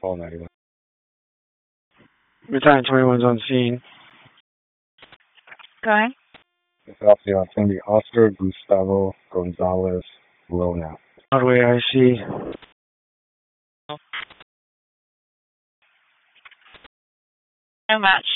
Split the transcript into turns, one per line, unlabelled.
call 91.
Battalion 21's on scene.
Going.
It's going to be Oscar Gustavo Gonzalez Lona.
Broadway IC.
No match.